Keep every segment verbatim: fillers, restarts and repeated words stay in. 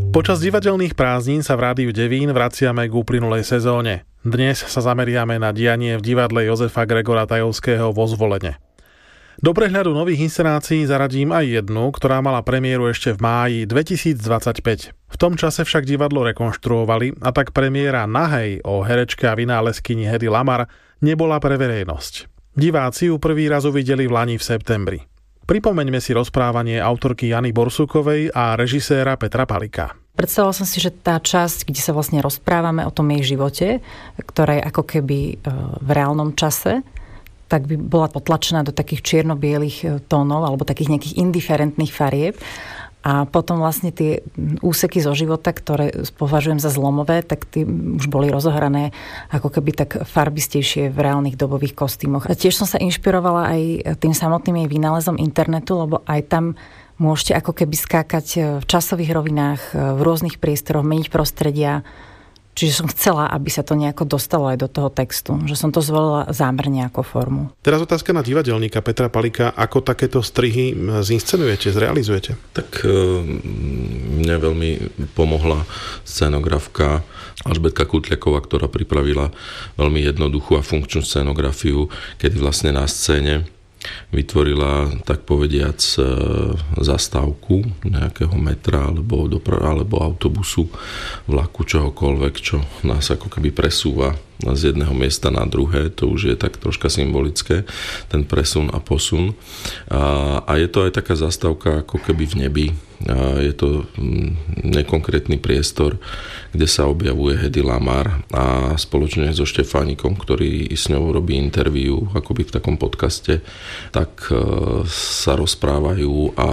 Počas divadelných prázdnin sa v Rádiu Devín vraciame k uplynulej sezóne. Dnes sa zameriame na dianie v divadle Jozefa Gregora Tajovského vo Zvolene. Do prehľadu nových inscenácií zaradím aj jednu, ktorá mala premiéru ešte v máji dvetisícdvadsaťpäť. V tom čase však divadlo rekonštruovali a tak premiéra Nahej o herečke a vynálezkyni Hedy Lamar nebola pre verejnosť. Diváci ju prvý raz uvideli v lani v septembri. Pripomeňme si rozprávanie autorky Jany Borsukovej a režiséra Petra Palika. Predstavovala som si, že tá časť, kde sa vlastne rozprávame o tom jej živote, ktorá je ako keby v reálnom čase, tak by bola potlačená do takých čierno-bielých tónov alebo takých nejakých indiferentných farieb. A potom vlastne tie úseky zo života, ktoré považujem za zlomové, tak tie už boli rozohrané ako keby tak farbistejšie v reálnych dobových kostýmoch. A tiež som sa inšpirovala aj tým samotným jej vynálezom internetu, lebo aj tam môžete ako keby skákať v časových rovinách, v rôznych priestoroch, meniť prostredia. Čiže som chcela, aby sa to nejako dostalo aj do toho textu. Že som to zvolila zámerne ako formu. Teraz otázka na divadelníka Petra Palika. Ako takéto strihy zinscenujete, zrealizujete? Tak mne veľmi pomohla scenografka Alžbetka Kutľaková, ktorá pripravila veľmi jednoduchú a funkčnú scenografiu, kedy vlastne na scéne vytvorila, tak povediac, zastávku nejakého metra alebo, dopra- alebo autobusu, vlaku, čohokoľvek, čo nás ako keby presúva z jedného miesta na druhé. To už je tak troška symbolické, ten presun a posun. A, a je to aj taká zastávka ako keby v nebi. A je to nekonkrétny priestor, kde sa objavuje Hedy Lamar a spoločne so Štefánikom, ktorý s ňou robí interviu akoby v takom podcaste, tak sa rozprávajú a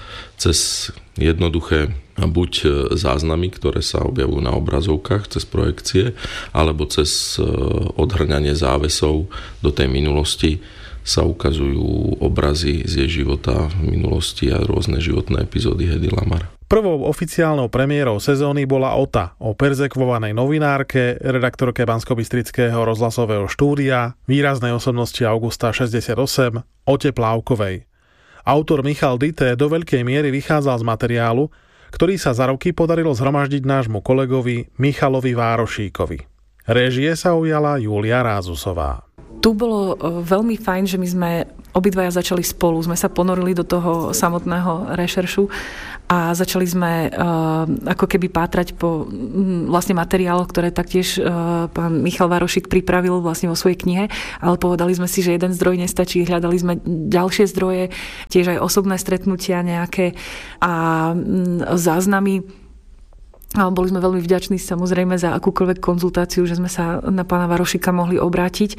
cez jednoduché buď záznamy, ktoré sa objavujú na obrazovkách cez projekcie, alebo cez odhrňanie závesov do tej minulosti sa ukazujú obrazy z jej života v minulosti a rôzne životné epizódy Hedy Lamar. Prvou oficiálnou premiérou sezóny bola Ota o perzekvovanej novinárke, redaktorke Banskobystrického rozhlasového štúdia, výraznej osobnosti Augusta šesťdesiatosem, Ote Plávkovej. Autor Michal Dité do veľkej miery vychádzal z materiálu, ktorý sa za roky podarilo zhromaždiť nášmu kolegovi Michalovi Várošíkovi. Réžie sa ujala Júlia Rázusová. Tu bolo veľmi fajn, že my sme obidvaja začali spolu, sme sa ponorili do toho samotného rešeršu a začali sme uh, ako keby pátrať po um, vlastne materiáloch, ktoré taktiež uh, pán Michal Várošík pripravil vlastne vo svojej knihe, ale povedali sme si, že jeden zdroj nestačí, hľadali sme ďalšie zdroje, tiež aj osobné stretnutia nejaké a um, záznamy. A boli sme veľmi vďační samozrejme za akúkoľvek konzultáciu, že sme sa na pána Várošíka mohli obrátiť.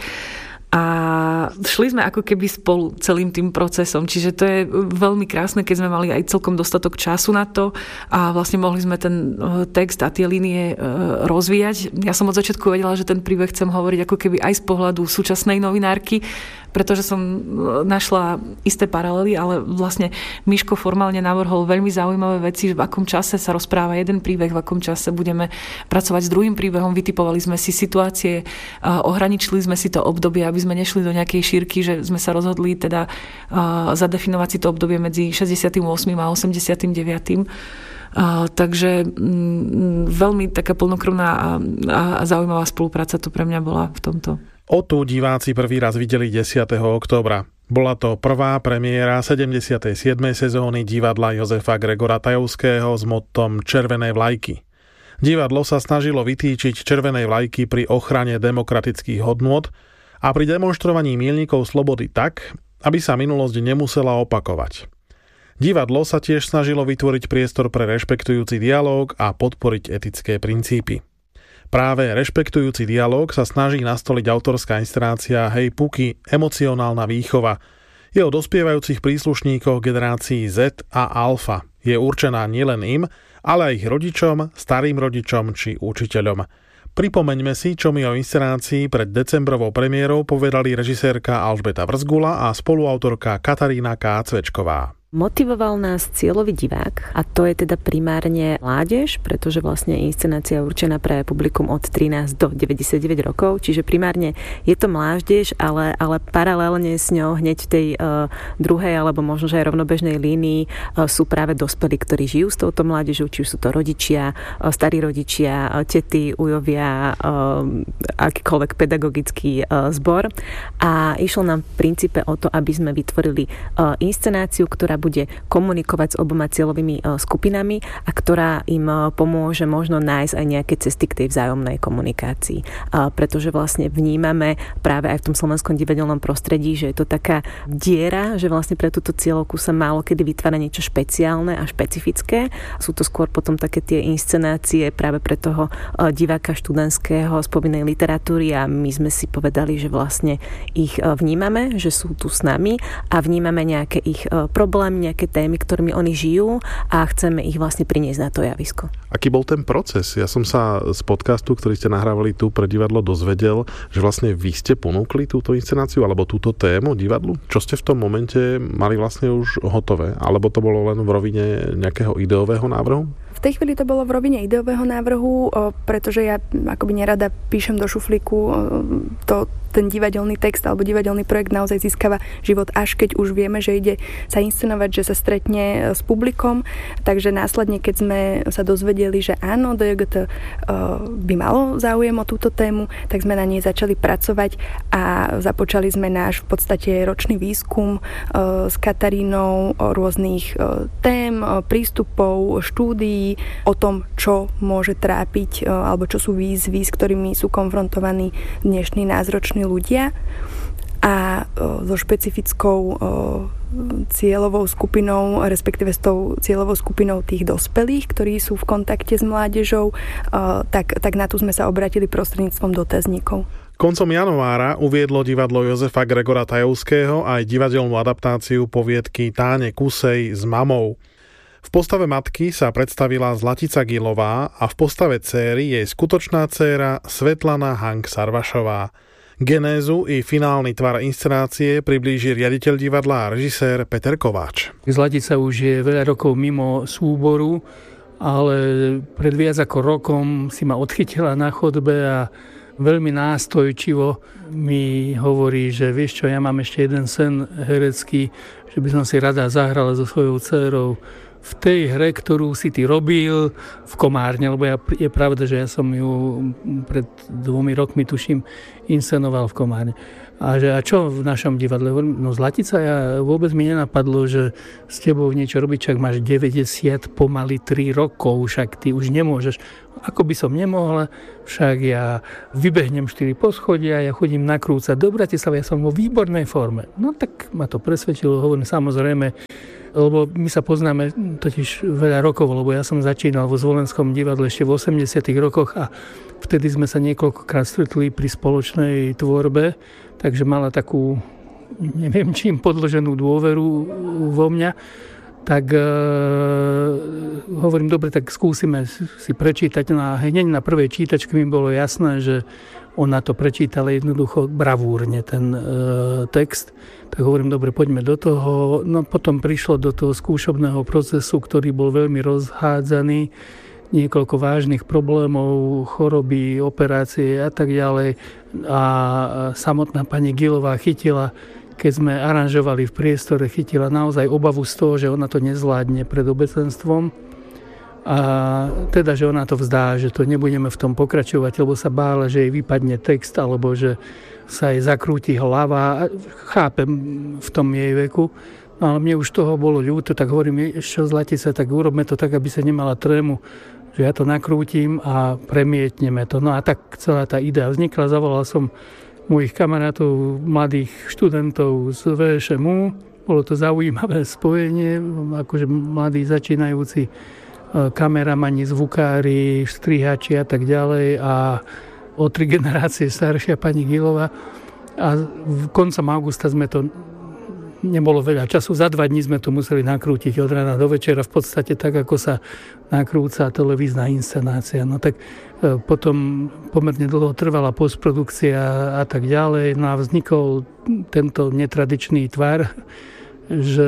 A šli sme ako keby spolu celým tým procesom. Čiže to je veľmi krásne, keď sme mali aj celkom dostatok času na to a vlastne mohli sme ten text a tie línie rozvíjať. Ja som od začiatku vedela, že ten príbeh chcem hovoriť ako keby aj z pohľadu súčasnej novinárky, pretože som našla isté paralely, ale vlastne Miško formálne navrhol veľmi zaujímavé veci, že v akom čase sa rozpráva jeden príbeh, v akom čase budeme pracovať s druhým príbehom. Vytipovali sme si situácie, ohraničili sme si to obdobie, aby sme nešli do nejakej šírky, že sme sa rozhodli teda zadefinovať si to obdobie medzi šesťdesiatym ôsmym a osemdesiatym deviatym Uh, takže mm, veľmi taká plnokrvná a, a zaujímavá spolupráca to pre mňa bola v tomto. Otu diváci prvý raz videli desiateho októbra. Bola to prvá premiéra sedemdesiatej siedmej sezóny divadla Jozefa Gregora Tajovského s mottom Červené vlajky. Divadlo sa snažilo vytýčiť červené vlajky pri ochrane demokratických hodnôt a pri demonštrovaní míľnikov slobody tak, aby sa minulosť nemusela opakovať. Divadlo sa tiež snažilo vytvoriť priestor pre rešpektujúci dialóg a podporiť etické princípy. Práve rešpektujúci dialóg sa snaží nastoliť autorská inscenácia Hej Puky, emocionálna výchova. Je o dospievajúcich príslušníkoch generácií Z a Alfa. Je určená nielen im, ale aj ich rodičom, starým rodičom či učiteľom. Pripomeňme si, čo mi o inscenácii pred decembrovou premiérou povedali režisérka Alžbeta Vrzgula a spoluautorka Katarína Kácvečková. Motivoval nás cieľový divák a to je teda primárne mládež, pretože vlastne inscenácia je určená pre publikum od trinásť do deväťdesiatdeväť rokov, čiže primárne je to mládež, ale, ale paralelne s ňou hneď v tej uh, druhej alebo možno že aj rovnobežnej línii uh, sú práve dospelí, ktorí žijú s touto mládežou, či už sú to rodičia, uh, starí rodičia, uh, tety, ujovia, uh, akýkoľvek pedagogický uh, zbor. A išlo nám v princípe o to, aby sme vytvorili uh, inscenáciu, ktorá bude komunikovať s oboma cieľovými skupinami a ktorá im pomôže možno nájsť aj nejaké cesty k tej vzájomnej komunikácii. Pretože vlastne vnímame práve aj v tom slovenskom divadelnom prostredí, že je to taká diera, že vlastne pre túto cieľovku sa málo kedy vytvára niečo špeciálne a špecifické. Sú to skôr potom také tie inscenácie práve pre toho diváka študentského z povinnej literatúry a my sme si povedali, že vlastne ich vnímame, že sú tu s nami a vnímame nejaké ich problémy, nejaké témy, ktorými oni žijú a chceme ich vlastne priniesť na to javisko. Aký bol ten proces? Ja som sa z podcastu, ktorý ste nahrávali tu pre divadlo, dozvedel, že vlastne vy ste ponúkli túto inscenáciu alebo túto tému divadlu? Čo ste v tom momente mali vlastne už hotové? Alebo to bolo len v rovine nejakého ideového návrhu? V tej chvíli to bolo v rovine ideového návrhu, pretože ja akoby nerada píšem do šuflíku to, ten divadelný text alebo divadelný projekt naozaj získava život, až keď už vieme, že ide sa inscenovať, že sa stretne s publikom. Takže následne, keď sme sa dozvedeli, že áno, dé jé gé té by malo záujem o túto tému, tak sme na nej začali pracovať a započali sme náš v podstate ročný výskum s Katarínou o rôznych tém, prístupov, štúdií, o tom, čo môže trápiť alebo čo sú výzvy, s ktorými sú konfrontovaní dnešní názroční ľudia a so špecifickou cieľovou skupinou, respektíve s tou cieľovou skupinou tých dospelých, ktorí sú v kontakte s mládežou, tak, tak na tú sme sa obratili prostredníctvom dotazníkov. Koncom januára uviedlo divadlo Jozefa Gregora Tajovského aj divadelnú adaptáciu poviedky Táne Kusej s mamou. V postave matky sa predstavila Zlatica Gilová a v postave céry jej skutočná dcéra Svetlana Hank Sarvašová. Genézu i finálny tvar inscenácie priblíži riaditeľ divadla a režisér Peter Kováč. Zlatica už je veľa rokov mimo súboru, ale pred viac ako rokom si ma odchytila na chodbe a veľmi nástojčivo mi hovorí, že vieš čo, ja mám ešte jeden sen herecký, že by som si rada zahrala so svojou dcérou v tej hre, ktorú si ty robil v Komárne, lebo ja, je pravda, že ja som ju pred dvomi rokmi, tuším, inscenoval v Komárne. A že a čo v našom divadle? No Zlatica, ja vôbec mi nenapadlo, že s tebou niečo robiť, čak máš deväťdesiat, pomaly tri rokov, však ty už nemôžeš. Ako by som nemohla, však ja vybehnem štyri poschodia, ja chodím nakrúcať do Bratislavy, ja som vo výbornej forme. No tak ma to presvedčilo, hovorím, samozrejme, lebo my sa poznáme totiž veľa rokov, lebo ja som začínal vo Zvolenskom divadle ešte v osemdesiatych rokoch a vtedy sme sa niekoľkokrát stretli pri spoločnej tvorbe, takže mala takú, neviem čím, podloženú dôveru vo mňa. Tak e, hovorím, dobre, tak skúsime si prečítať. No a hneď na prvej čítačke mi bolo jasné, že ona to prečítala jednoducho bravúrne, ten e, text. Tak hovorím, dobre, poďme do toho. No potom prišlo do toho skúšobného procesu, ktorý bol veľmi rozhádzaný. Niekoľko vážnych problémov, choroby, operácie a tak ďalej. A samotná pani Gilová chytila, keď sme aranžovali v priestore, chytila naozaj obavu z toho, že ona to nezvládne pred obecenstvom. A teda, že ona to vzdá, že to nebudeme v tom pokračovať, lebo sa bála, že jej vypadne text, alebo že sa jej zakrúti hlava. Chápem v tom jej veku. No ale mne už toho bolo ľúto, tak hovorím, ešte Zlatica, tak urobme to tak, aby sa nemala trému, že ja to nakrútim a premietneme to. No a tak celá tá idea vznikla, zavolal som mojich kamarátov, mladých študentov z vé eš em ú. Bolo to zaujímavé spojenie, akože mladí začínajúci kameramani, zvukári, strihači a tak ďalej a o tri generácie staršia pani Gilová. A v koncom augusta sme to, nebolo veľa času, za dva dní sme to museli nakrútiť od rána do večera, v podstate tak, ako sa nakrúca televízna inscenácia. No tak potom pomerne dlho trvala postprodukcia a tak ďalej. No a vznikol tento netradičný tvar že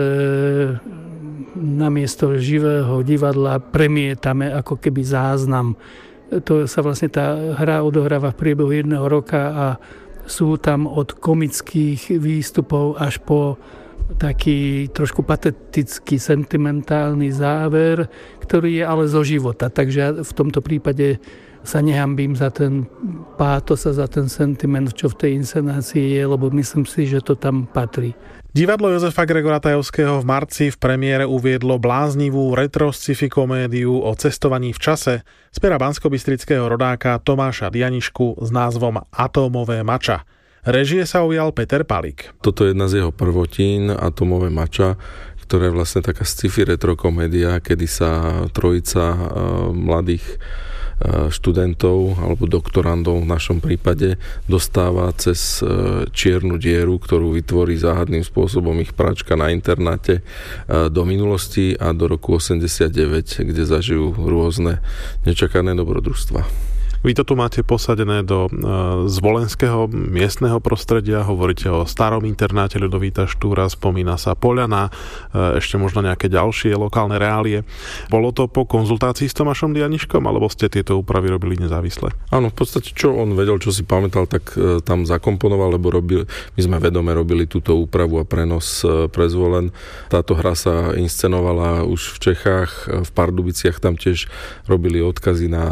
namiesto živého divadla premietame ako keby záznam. To sa vlastne tá hra odohráva v priebehu jedného roka a sú tam od komických výstupov až po taký trošku patetický, sentimentálny záver, ktorý je ale zo života. Takže ja v tomto prípade sa nehambím za ten pátos a za ten sentiment, čo v tej inscenácii je, lebo myslím si, že to tam patrí. Divadlo Jozefa Gregora Tajovského v marci v premiére uviedlo bláznivú retro-sci-fi komédiu o cestovaní v čase z pera banskobystrického rodáka Tomáša Dianišku s názvom Atómové mača. Režie sa ujal Peter Palík. Toto je jedna z jeho prvotín, Atómové mača, ktorá je vlastne taká sci-fi retro komédia, kedy sa trojica mladých študentov alebo doktorandov v našom prípade dostáva cez čiernu dieru, ktorú vytvorí záhadným spôsobom ich pračka na internáte do minulosti a do roku osemdesiatdeväť, kde zažijú rôzne nečakané dobrodružstva. Vy to tu máte posadené do zvolenského miestneho prostredia, hovoríte o starom internáte Ľudovíta Štúra, spomína sa Poľana, ešte možno nejaké ďalšie lokálne reálie. Bolo to po konzultácii s Tomášom Dianiškom, alebo ste tieto úpravy robili nezávisle? Áno, v podstate čo on vedel, čo si pamätal, tak tam zakomponoval, lebo robil, my sme vedome robili túto úpravu a prenos pre Zvolen. Táto hra sa inscenovala už v Čechách, v Pardubiciach tam tiež robili odkazy na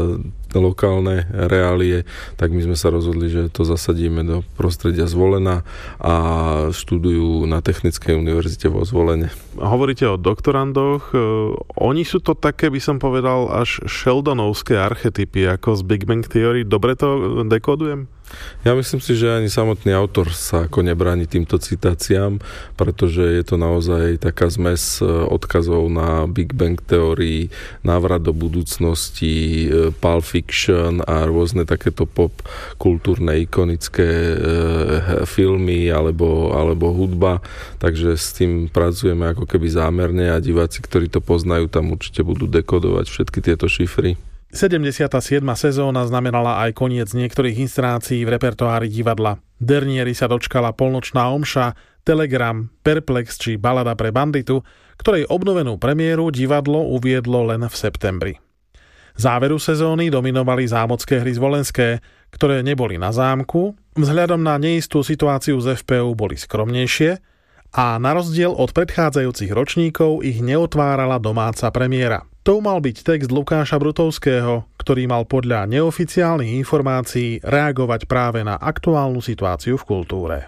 lokálne reálie, tak my sme sa rozhodli, že to zasadíme do prostredia Zvolena a študujú na Technickej univerzite vo Zvolene. Hovoríte o doktorandoch. Oni sú to také, by som povedal, až Sheldonovské archetypy, ako z Big Bang Theory. Dobre to dekodujem? Ja myslím si, že ani samotný autor sa ako nebráni týmto citáciám, pretože je to naozaj taká zmes odkazov na Big Bang Theory, návrat do budúcnosti, Pulp Fiction a rôzne takéto pop kultúrne ikonické e, filmy alebo, alebo hudba, takže s tým pracujeme ako keby zámerne a diváci, ktorí to poznajú, tam určite budú dekodovať všetky tieto šifry. sedemdesiata siedma sezóna znamenala aj koniec niektorých inscenácií v repertoári divadla. Dernieri sa dočkala Polnočná omša, Telegram, Perplex či Balada pre banditu, ktorej obnovenú premiéru divadlo uviedlo len v septembri. Záveru sezóny dominovali zámocké hry zvolenské, ktoré neboli na zámku, vzhľadom na neistú situáciu z ef pé ú boli skromnejšie a na rozdiel od predchádzajúcich ročníkov ich neotvárala domáca premiéra. To mal byť text Lukáša Brutovského, ktorý mal podľa neoficiálnych informácií reagovať práve na aktuálnu situáciu v kultúre.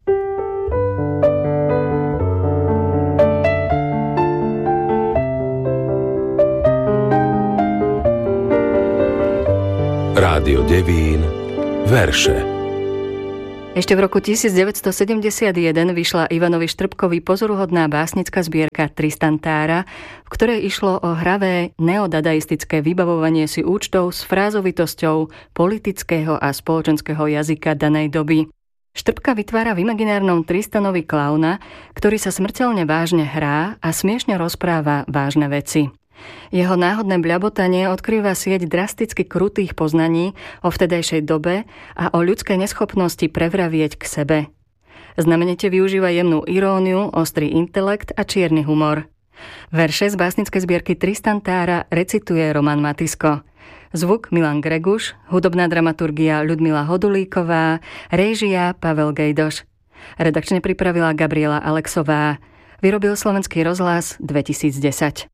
Rádio Devín, verše. Ešte v roku devätnásťsedemdesiatjeden vyšla Ivanovi Štrbkovi pozoruhodná básnická zbierka Tristan Tára, v ktorej išlo o hravé neodadaistické vybavovanie si účtov s frázovitosťou politického a spoločenského jazyka danej doby. Štrbka vytvára v imaginárnom Tristanovi klauna, ktorý sa smrteľne vážne hrá a smiešne rozpráva vážne veci. Jeho náhodné bľabotanie odkrýva sieť drasticky krutých poznaní o vtedajšej dobe a o ľudskej neschopnosti prevravieť k sebe. Znamenite využíva jemnú iróniu, ostrý intelekt a čierny humor. Verše z básnickej zbierky Tristan Tára recituje Roman Matisko. Zvuk Milan Greguš, hudobná dramaturgia Ľudmila Hodulíková, réžia Pavel Gejdoš. Redakčne pripravila Gabriela Alexová. Vyrobil Slovenský rozhlas dvetisícdesať.